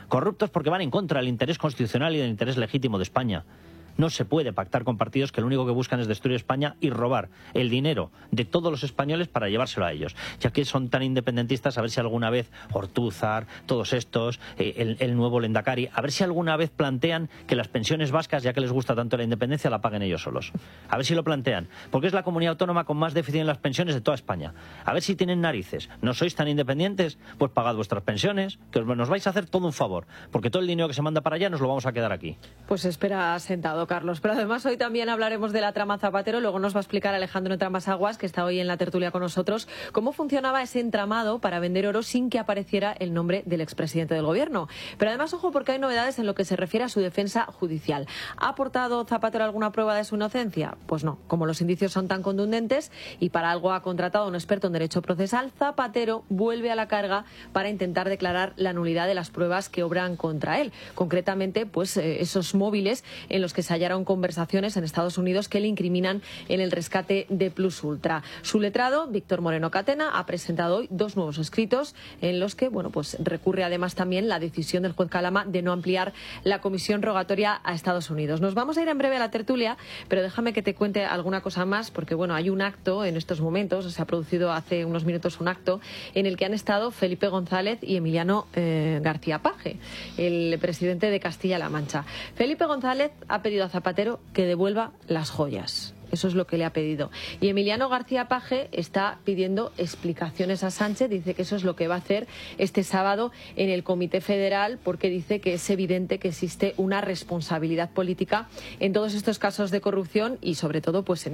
Corruptos porque van en contra del interés constitucional y del interés legítimo de España. No se puede pactar con partidos que lo único que buscan es destruir España y robar el dinero de todos los españoles para llevárselo a ellos. Ya que son tan independentistas, a ver si alguna vez Ortúzar, todos estos, el nuevo Lehendakari, a ver si alguna vez plantean que las pensiones vascas, ya que les gusta tanto la independencia, la paguen ellos solos. A ver si lo plantean. Porque es la comunidad autónoma con más déficit en las pensiones de toda España. A ver si tienen narices. ¿No sois tan independientes? Pues pagad vuestras pensiones, que nos vais a hacer todo un favor. Porque todo el dinero que se manda para allá nos lo vamos a quedar aquí. Pues espera sentado, Carlos. Pero además hoy también hablaremos de la trama Zapatero. Luego nos va a explicar Alejandro Entramasaguas, que está hoy en la tertulia con nosotros, cómo funcionaba ese entramado para vender oro sin que apareciera el nombre del expresidente del gobierno. Pero además, ojo, porque hay novedades en lo que se refiere a su defensa judicial. ¿Ha aportado Zapatero alguna prueba de su inocencia? Pues no. Como los indicios son tan contundentes y para algo ha contratado a un experto en derecho procesal, Zapatero vuelve a la carga para intentar declarar la nulidad de las pruebas que obran contra él. Concretamente, pues esos móviles en los que se hallaron conversaciones en Estados Unidos que le incriminan en el rescate de Plus Ultra. Su letrado, Víctor Moreno Catena, ha presentado hoy 2 nuevos escritos en los que, bueno, pues recurre además también la decisión del juez Calama de no ampliar la comisión rogatoria a Estados Unidos. Nos vamos a ir en breve a la tertulia, pero déjame que te cuente alguna cosa más, porque bueno, hay un acto en estos momentos, se ha producido hace unos minutos un acto en el que han estado Felipe González y Emiliano García Paje, el presidente de Castilla-La Mancha. Felipe González ha pedido a Zapatero que devuelva las joyas. Eso es lo que le ha pedido. Y Emiliano García Paje está pidiendo explicaciones a Sánchez. Dice que eso es lo que va a hacer este sábado en el Comité Federal, porque dice que es evidente que existe una responsabilidad política en todos estos casos de corrupción y sobre todo pues en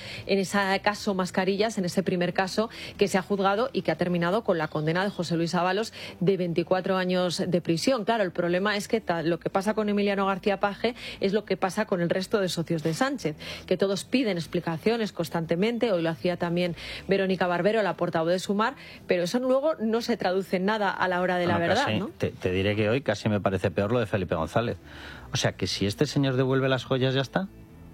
ese caso Mascarillas, en ese primer caso que se ha juzgado y que ha terminado con la condena de José Luis Ábalos de 24 años de prisión. Claro, el problema es que lo que pasa con Emiliano García Paje es lo que pasa con el resto de socios de Sánchez, que todos piden explicaciones constantemente. Hoy lo hacía también Verónica Barbero, la portavoz de Sumar, pero eso luego no se traduce en nada a la hora de la verdad, casi, ¿no? Te diré que hoy casi me parece peor lo de Felipe González. O sea, que si este señor devuelve las joyas, ¿ya está?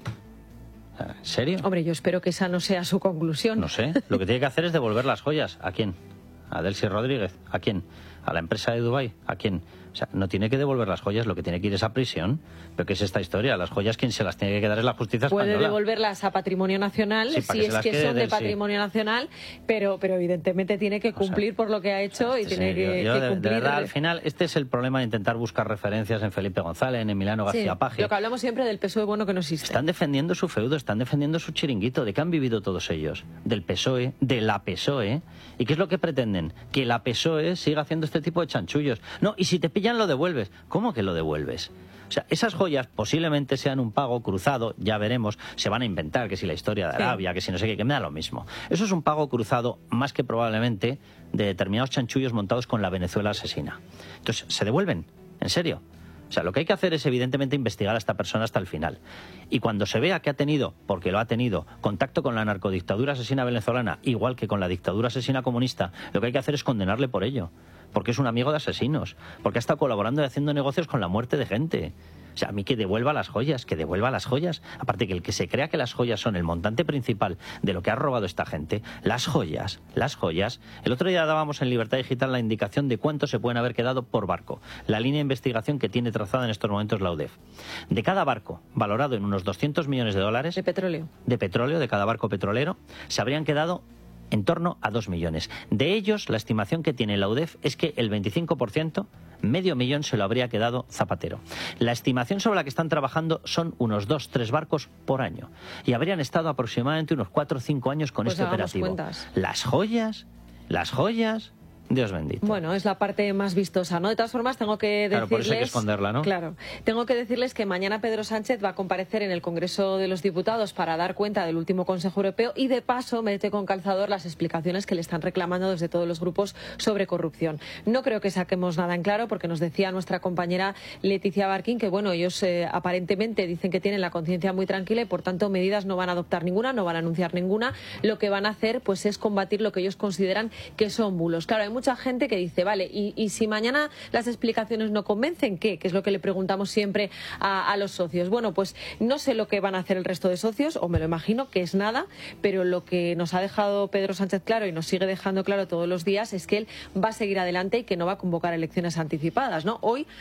¿En serio? Hombre, yo espero que esa no sea su conclusión. No sé. Lo que tiene que hacer es devolver las joyas. ¿A quién? ¿A Delcy Rodríguez? ¿A quién? ¿A la empresa de Dubái? ¿A quién? O sea, no tiene que devolver las joyas, lo que tiene que ir es a prisión. ¿Pero qué es esta historia? Las joyas, quien se las tiene que quedar es la justicia española. Puede devolverlas a Patrimonio Nacional, sí, si es que son de Patrimonio Nacional, pero evidentemente tiene que cumplir por lo que ha hecho y tiene que cumplir. De verdad, al final, este es el problema de intentar buscar referencias en Felipe González, en Emiliano García Paje. Lo que hablamos siempre del PSOE bueno que no existe. Están defendiendo su feudo, están defendiendo su chiringuito. ¿De qué han vivido todos ellos? Del PSOE, de la PSOE. ¿Y qué es lo que pretenden? Que la PSOE siga haciendo este tipo de chanchullos. No, y si te pillan lo devuelves. ¿Cómo que lo devuelves? O sea, esas joyas posiblemente sean un pago cruzado, ya veremos, se van a inventar, que si la historia de Arabia, que si no sé qué, que me da lo mismo. Eso es un pago cruzado más que probablemente de determinados chanchullos montados con la Venezuela asesina. Entonces, ¿se devuelven? ¿En serio? O sea, lo que hay que hacer es evidentemente investigar a esta persona hasta el final. Y cuando se vea que ha tenido, porque lo ha tenido, contacto con la narcodictadura asesina venezolana, igual que con la dictadura asesina comunista, lo que hay que hacer es condenarle por ello. Porque es un amigo de asesinos, porque ha estado colaborando y haciendo negocios con la muerte de gente. O sea, a mí que devuelva las joyas, que devuelva las joyas. Aparte que el que se crea que las joyas son el montante principal de lo que ha robado esta gente, las joyas. El otro día dábamos en Libertad Digital la indicación de cuánto se pueden haber quedado por barco. La línea de investigación que tiene trazada en estos momentos la UDEF. De cada barco, valorado en unos 200 millones de dólares... De petróleo. De petróleo, de cada barco petrolero, se habrían quedado en torno a 2 millones. De ellos, la estimación que tiene la UDEF es que el 25%, medio millón, se lo habría quedado Zapatero. La estimación sobre la que están trabajando son unos 2-3 barcos por año. Y habrían estado aproximadamente unos 4 o 5 años con este operativo. Cuentas. Las joyas... Dios bendito. Bueno, es la parte más vistosa, ¿no? De todas formas, tengo que decirles... Claro, por eso hay que esconderla, ¿no? Claro. Tengo que decirles que mañana Pedro Sánchez va a comparecer en el Congreso de los Diputados para dar cuenta del último Consejo Europeo y, de paso, mete con calzador las explicaciones que le están reclamando desde todos los grupos sobre corrupción. No creo que saquemos nada en claro, porque nos decía nuestra compañera Leticia Barquín que, bueno, ellos aparentemente dicen que tienen la conciencia muy tranquila y, por tanto, medidas no van a adoptar ninguna, no van a anunciar ninguna. Lo que van a hacer, pues, es combatir lo que ellos consideran que son bulos. Claro, hay mucha gente que dice, vale, y si mañana las explicaciones no convencen, ¿qué? Que es lo que le preguntamos siempre a los socios. Bueno, pues no sé lo que van a hacer el resto de socios, o me lo imagino que es nada, pero lo que nos ha dejado Pedro Sánchez claro y nos sigue dejando claro todos los días es que él va a seguir adelante y que no va a convocar elecciones anticipadas, ¿no? Hoy